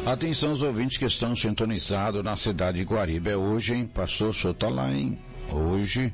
Atenção os ouvintes que estão sintonizados na cidade de Guariba. É hoje, hein? Pastor, o senhor tá lá, hein? Hoje,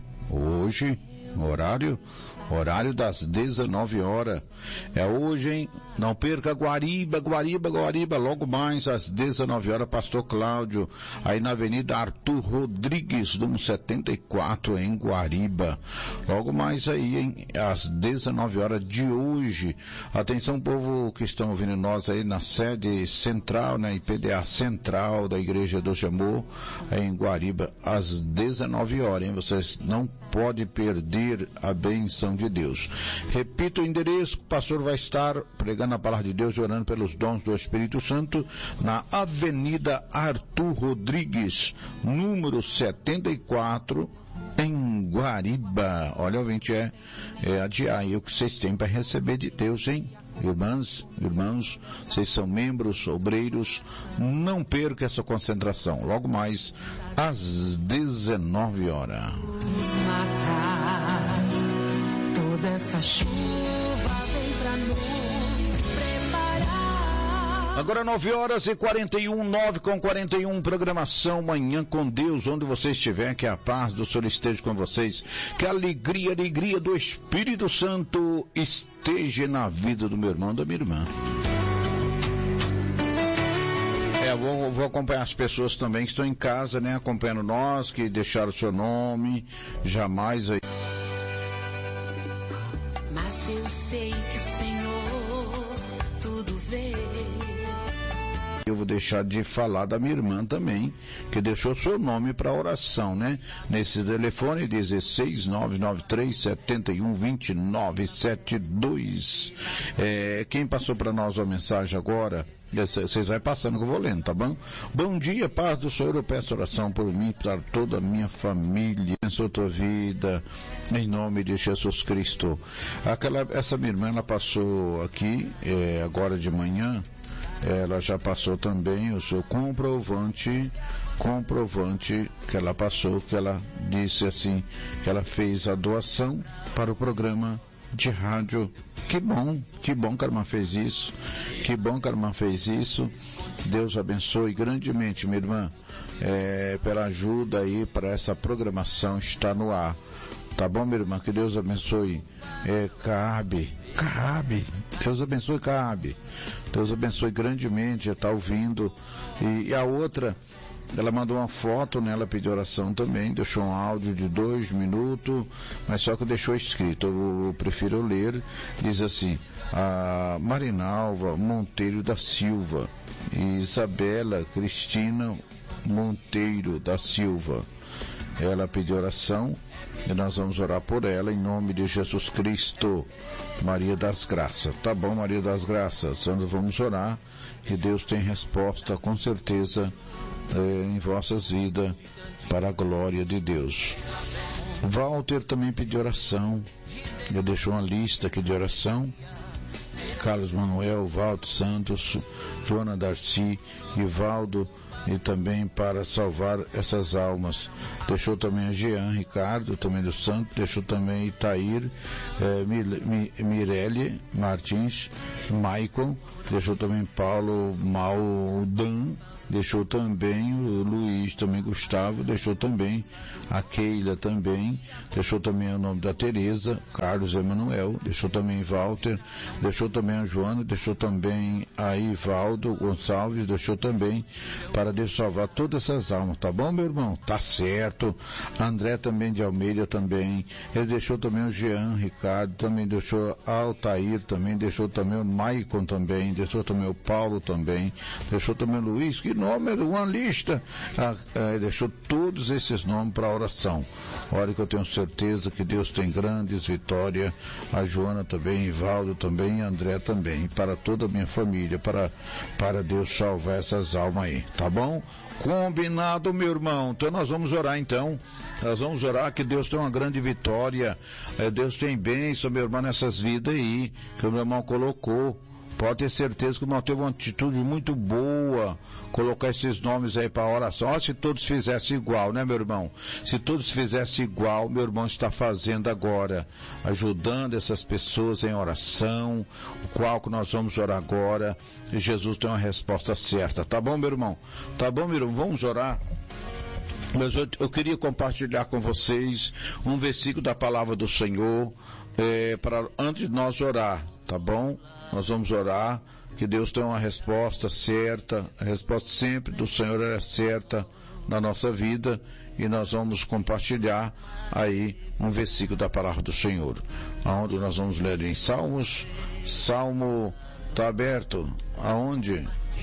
horário das 19 horas. É hoje, hein? Não perca Guariba, logo mais às 19 horas, Pastor Cláudio, aí na Avenida Arthur Rodrigues, número 74, em Guariba. Logo mais aí, hein? Às 19 horas de hoje. Atenção, povo que estão ouvindo nós aí na sede central, na IPDA central da Igreja do Amor, em Guariba, às 19 horas, hein? Vocês não podem perder a bênção de Deus. Repito o endereço, o pastor vai estar pregando a palavra de Deus e orando pelos dons do Espírito Santo na Avenida Arthur Rodrigues, número 74, em Guariba. Olha, ouvinte, é adiar aí o que vocês têm para receber de Deus, hein? Irmãs, vocês são membros, obreiros, não perca essa concentração. Logo mais às 19 horas. Toda essa chuva vem pra nos preparar. Agora 9h41, programação Manhã com Deus, onde você estiver, que a paz do Senhor esteja com vocês, que a alegria do Espírito Santo esteja na vida do meu irmão, da minha irmã. Vou acompanhar as pessoas também que estão em casa, né, acompanhando nós, que deixaram o seu nome, jamais aí. Mas eu sei que o Senhor tudo vê. Eu vou deixar de falar da minha irmã também, que deixou seu nome para oração, né? Nesse telefone 16993712972. Quem passou para nós uma mensagem agora, vocês vai passando que eu vou lendo, tá bom? Bom dia, paz do Senhor, eu peço oração por mim, por toda a minha família, abençoa a tua vida, em nome de Jesus Cristo. Essa minha irmã, ela passou aqui, agora de manhã, ela já passou também o seu comprovante que ela passou, que ela disse assim, que ela fez a doação para o programa de rádio. Que bom que a irmã fez isso, Deus abençoe grandemente, minha irmã, pela ajuda aí para essa programação estar no ar. Tá bom, minha irmã? Que Deus abençoe. Cabe. Deus abençoe, Cabe. Deus abençoe grandemente, está ouvindo. E a outra, ela mandou uma foto, né? Ela pediu oração também, deixou um áudio de 2 minutos, mas só que deixou escrito, eu prefiro ler. Diz assim: a Marinalva Monteiro da Silva e Isabela Cristina Monteiro da Silva. Ela pediu oração e nós vamos orar por ela em nome de Jesus Cristo. Maria das Graças. Tá bom, Maria das Graças, nós vamos orar, que Deus tem resposta com certeza em vossas vidas, para a glória de Deus. Walter também pediu oração, ele deixou uma lista aqui de oração. Carlos Manuel, Walter Santos, Joana Darcy, Ivaldo, e também para salvar essas almas. Deixou também a Jean Ricardo, também do Santo, deixou também Itair, Mirelle Martins, Maicon, deixou também Paulo Maldan, deixou também o Luiz, também Gustavo, deixou também a Keila também, deixou também o nome da Tereza, Carlos Emanuel, deixou também Walter, deixou também a Joana, deixou também a Ivaldo Gonçalves, deixou também para Deus salvar todas essas almas, tá bom, meu irmão? Tá certo. André também de Almeida também, ele deixou também o Jean Ricardo, também deixou a Altair também, deixou também o Maicon também, deixou também o Paulo também, deixou também o Luiz, que nome, uma lista, deixou todos esses nomes para oração. Olha que eu tenho certeza que Deus tem grandes vitórias, a Joana também, Ivaldo também, André também, para toda a minha família, para Deus salvar essas almas aí, tá bom? Combinado, meu irmão. Então nós vamos orar nós vamos orar que Deus tem uma grande vitória, Deus tem bênção, meu irmão, nessas vidas aí, que o meu irmão colocou. pode ter certeza que o irmão teve uma atitude muito boa, colocar esses nomes aí para a oração. Olha, se todos fizessem igual, né, meu irmão? Se todos fizessem igual, meu irmão está fazendo agora, ajudando essas pessoas em oração, o qual que nós vamos orar agora, e Jesus tem uma resposta certa. Tá bom, meu irmão? Tá bom, meu irmão? Vamos orar. Mas eu queria compartilhar com vocês um versículo da palavra do Senhor, antes de nós orar, tá bom? Nós vamos orar, que Deus tem uma resposta certa, a resposta sempre do Senhor é certa na nossa vida, e nós vamos compartilhar aí um versículo da palavra do Senhor, onde nós vamos ler em Salmos. Salmo está aberto, aonde,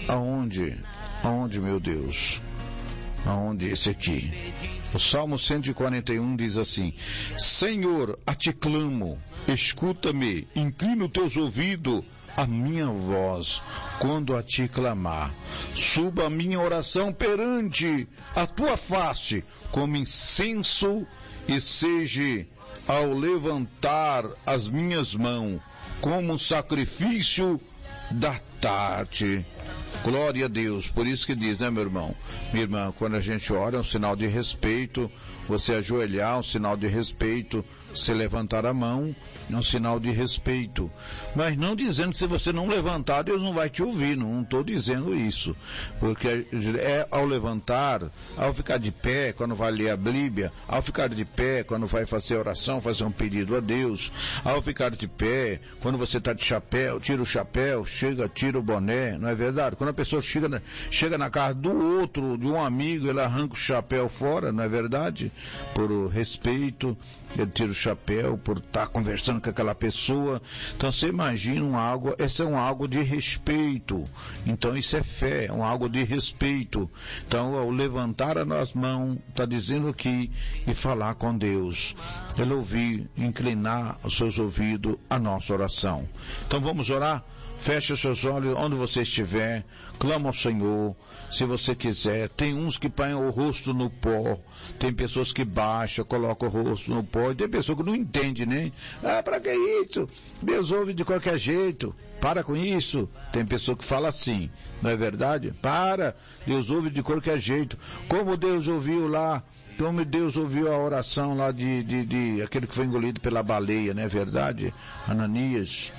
meu Deus? Aonde esse aqui? O Salmo 141 diz assim: Senhor, a ti clamo, escuta-me, inclina os teus ouvidos à minha voz, quando a ti clamar. Suba a minha oração perante a tua face, como incenso, e seja ao levantar as minhas mãos, como um sacrifício da tarde. Glória a Deus. Por isso que diz, né, meu irmão? Minha irmã, quando a gente ora é um sinal de respeito, você ajoelhar é um sinal de respeito, você levantar a mão é um sinal de respeito. Mas não dizendo que se você não levantar, Deus não vai te ouvir, não estou dizendo isso. Porque ao levantar, ao ficar de pé, quando vai ler a Bíblia, ao ficar de pé, quando vai fazer oração, fazer um pedido a Deus, ao ficar de pé, quando você está de chapéu, tira o chapéu, tira o boné, não é verdade? Quando a pessoa chega na casa do outro, de um amigo, ele arranca o chapéu fora, não é verdade? Por respeito, ele tira o chapéu, por estar conversando com aquela pessoa. Então você imagina esse é um algo de respeito. Então isso é fé, um algo de respeito. Então ao levantar as mãos, está dizendo aqui, e falar com Deus, ele ouvir, inclinar os seus ouvidos à nossa oração. Então vamos orar? Feche os seus olhos onde você estiver, clama ao Senhor, se você quiser. Tem uns que põem o rosto no pó, tem pessoas que baixam, colocam o rosto no pó, e tem pessoa que não entende, né? Pra que isso? Deus ouve de qualquer jeito, para com isso. Tem pessoa que fala assim, não é verdade? Deus ouve de qualquer jeito. Como Deus ouviu lá, como Deus ouviu a oração lá de aquele que foi engolido pela baleia, não é verdade? Ananias.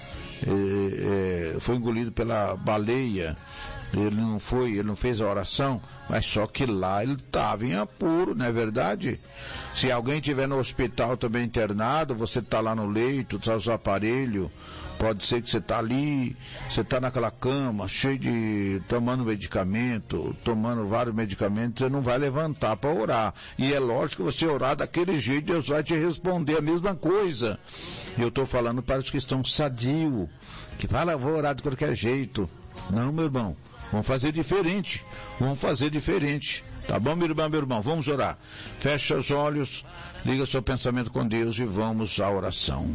Foi engolido pela baleia, ele não fez a oração, mas só que lá ele estava em apuro, não é verdade? Se alguém estiver no hospital também internado, você está lá no leito, está os aparelhos, pode ser que você está ali, você está naquela cama, tomando vários medicamentos, você não vai levantar para orar. E é lógico que você orar daquele jeito, Deus vai te responder a mesma coisa. Eu estou falando para os que estão sadios, que falam, vou orar de qualquer jeito. Não, meu irmão, vamos fazer diferente. Tá bom, meu irmão? Vamos orar. Fecha os olhos, liga seu pensamento com Deus e vamos à oração.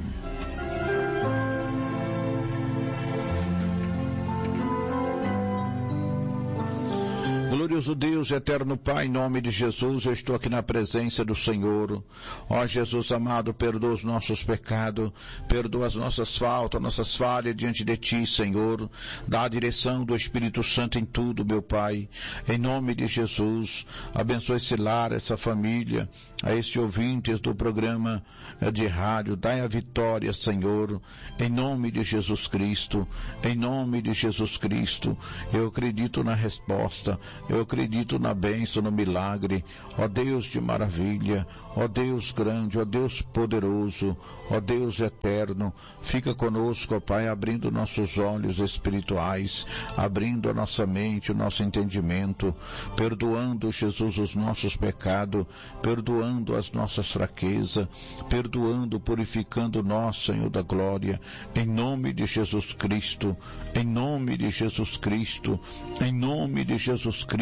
Glorioso Deus, eterno Pai, em nome de Jesus, eu estou aqui na presença do Senhor. Ó Jesus amado, perdoa os nossos pecados, perdoa as nossas faltas, nossas falhas diante de Ti, Senhor. Dá a direção do Espírito Santo em tudo, meu Pai. Em nome de Jesus, abençoe esse lar, essa família, a esses ouvintes do programa de rádio. Dai a vitória, Senhor, em nome de Jesus Cristo. Em nome de Jesus Cristo, eu acredito na resposta. Eu acredito na bênção, no milagre. Ó Deus de maravilha, ó Deus grande, ó Deus poderoso, ó Deus eterno, fica conosco, ó Pai, abrindo nossos olhos espirituais, abrindo a nossa mente, o nosso entendimento, perdoando, Jesus, os nossos pecados, perdoando as nossas fraquezas, perdoando, purificando nós, Senhor da glória, em nome de Jesus Cristo, em nome de Jesus Cristo, em nome de Jesus Cristo.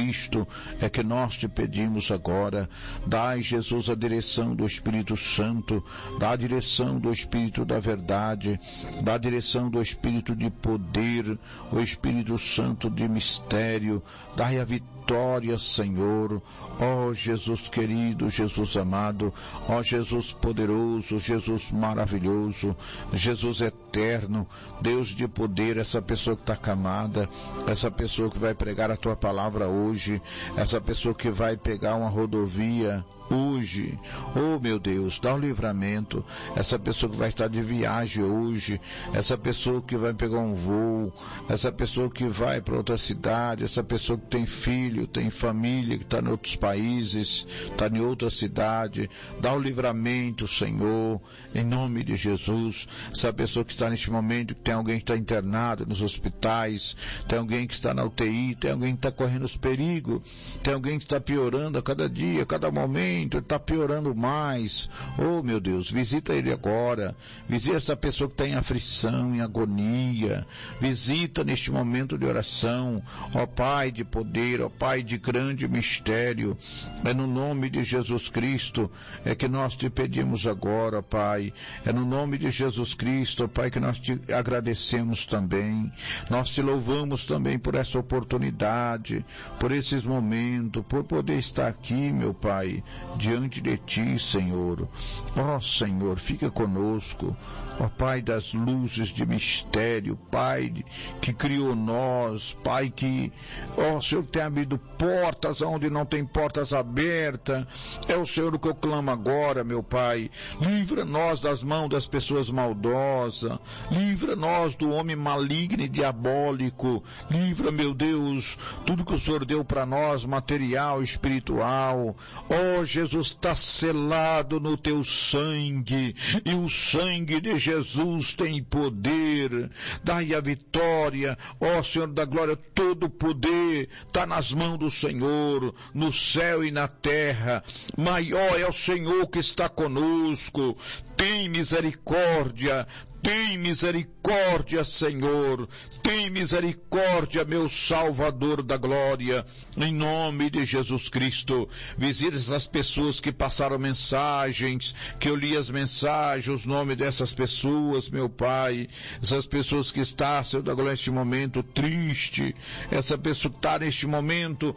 Cristo, é que nós te pedimos agora. Dai, Jesus, a direção do Espírito Santo, dá a direção do Espírito da verdade, dá a direção do Espírito de poder, o Espírito Santo de mistério, dai a vitória, Senhor. Ó Jesus querido, Jesus amado, ó Jesus poderoso, Jesus maravilhoso, Jesus eterno, Deus de poder, essa pessoa que está acamada, essa pessoa que vai pregar a tua palavra hoje, essa pessoa que vai pegar uma rodovia hoje, oh meu Deus, dá um livramento, essa pessoa que vai estar de viagem hoje, essa pessoa que vai pegar um voo, essa pessoa que vai para outra cidade, essa pessoa que tem filho, tem família, que está em outros países, está em outra cidade, dá um livramento, Senhor, em nome de Jesus. Essa pessoa que está neste momento, que tem alguém que está internado nos hospitais, tem alguém que está na UTI, tem alguém que está correndo os perigos, tem alguém que está piorando a cada dia, a cada momento, ele está piorando mais. Oh meu Deus, visita ele agora, visita essa pessoa que está em aflição, em agonia, visita neste momento de oração, ó Pai de poder, ó Pai de grande mistério, é no nome de Jesus Cristo, é que nós te pedimos agora, Pai, é no nome de Jesus Cristo, ó Pai, que nós te agradecemos também, nós te louvamos também por essa oportunidade, por esses momentos, por poder estar aqui, meu Pai, diante de ti, Senhor. Ó Senhor, fica conosco, ó Pai das luzes de mistério, Pai que criou nós, Pai que, ó Senhor, tem abrido portas onde não tem portas abertas, é o Senhor que eu clamo agora, meu Pai. Livra nós das mãos das pessoas maldosas, livra nós do homem maligno e diabólico, livra, meu Deus, tudo que o Senhor deu para nós, material, espiritual. Ó Jesus, está selado no teu sangue, e o sangue de Jesus tem poder. Dai a vitória, ó Senhor da glória, todo o poder está nas mãos do Senhor, no céu e na terra. Maior é o Senhor que está conosco. Tem misericórdia, tem misericórdia, Senhor, tem misericórdia, meu Salvador da glória, em nome de Jesus Cristo. Visita essas pessoas que passaram mensagens, que eu li as mensagens, os nomes dessas pessoas, meu Pai, essas pessoas que estão, Senhor da glória, neste momento triste, essa pessoa que está neste momento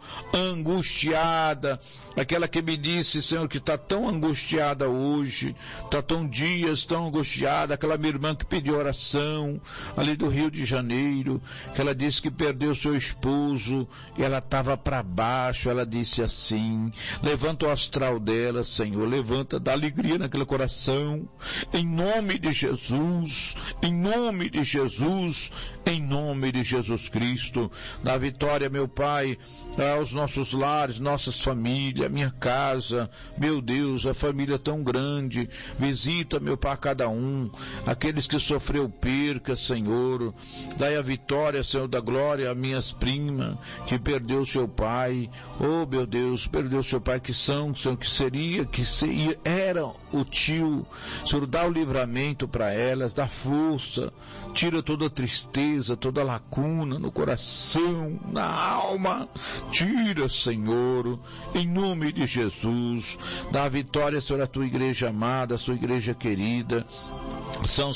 angustiada, aquela que me disse, Senhor, que está tão angustiada hoje, está tão dias tão angustiada, aquela minha irmã que pediu oração ali do Rio de Janeiro, que ela disse que perdeu seu esposo e ela estava para baixo. Ela disse assim: levanta o astral dela, Senhor, levanta, dá alegria naquele coração, em nome de Jesus, em nome de Jesus, em nome de Jesus Cristo. Dá vitória, meu Pai, aos nossos lares, nossas famílias, minha casa, meu Deus, a família tão grande. Visita, meu Pai, cada um, aqueles que sofreu perca, Senhor. Dai a vitória, Senhor da glória, a minhas primas que perdeu seu pai. Oh meu Deus, perdeu seu pai, que são, Senhor, que seria, era o tio. Senhor, dá o livramento para elas, dá força, tira toda a tristeza, toda a lacuna no coração, na alma, tira, Senhor, em nome de Jesus. Dá a vitória, Senhor, à tua igreja amada, a sua igreja querida. São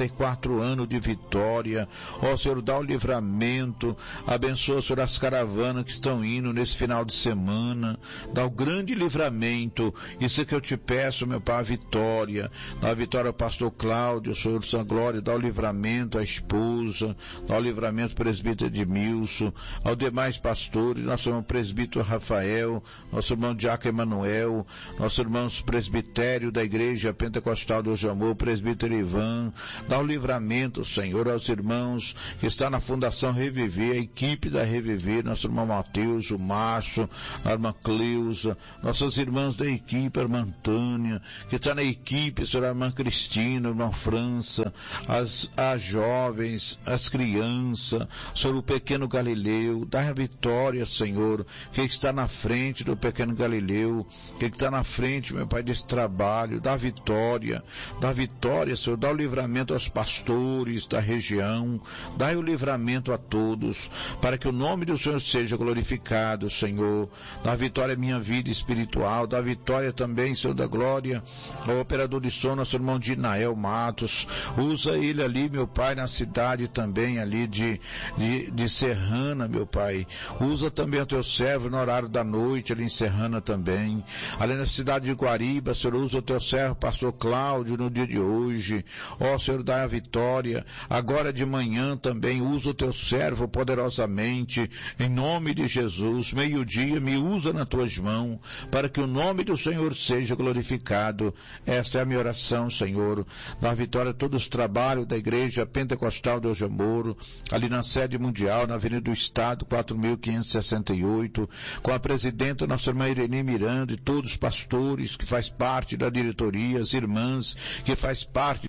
64 anos de vitória. Ó Senhor, dá o livramento, abençoa, Senhor, as caravanas que estão indo nesse final de semana, dá o grande livramento. Isso é que eu te peço, meu Pai, a vitória. Dá a vitória ao pastor Cláudio, Senhor, sua glória, dá o livramento à esposa, dá o livramento ao presbítero Edmilson, aos demais pastores, nosso irmão presbítero Rafael, nosso irmão Diaco Emanuel, nosso irmão presbitério da igreja pentecostal do Amor, presbítero Ivan. Dá o livramento, Senhor, aos irmãos que estão na Fundação Reviver, a equipe da Reviver, nosso irmão Mateus, o Márcio, a irmã Cleusa, nossas irmãs da equipe, a irmã Antânia, que está na equipe, Senhor, a irmã Cristina, a irmã França, as jovens, as crianças, Senhor, o pequeno Galileu. Dá a vitória, Senhor, que está na frente do pequeno Galileu, que está na frente, meu Pai, desse trabalho. Dá a vitória, Senhor, Senhor, dá o livramento aos pastores da região, dá o livramento a todos, para que o nome do Senhor seja glorificado, Senhor. Dá vitória à minha vida espiritual, dá vitória também, Senhor da glória, ao operador de som, nosso irmão Dinael Matos. Usa ele ali, meu Pai, na cidade também ali de Serrana, meu Pai. Usa também o teu servo no horário da noite, ali em Serrana também. Ali na cidade de Guariba, Senhor, usa o teu servo, pastor Cláudio, no dia de hoje. Ó, Senhor, dá a vitória. Agora de manhã também, usa o teu servo poderosamente, em nome de Jesus. Meio-dia, me usa nas tuas mãos, para que o nome do Senhor seja glorificado. Esta é a minha oração, Senhor. Dá vitória a todos os trabalhos da Igreja Pentecostal Deus de Amor, ali na sede mundial, na Avenida do Estado, 4.568, com a presidenta, nossa irmã Irene Miranda, e todos os pastores que faz parte da diretoria, as irmãs que faz parte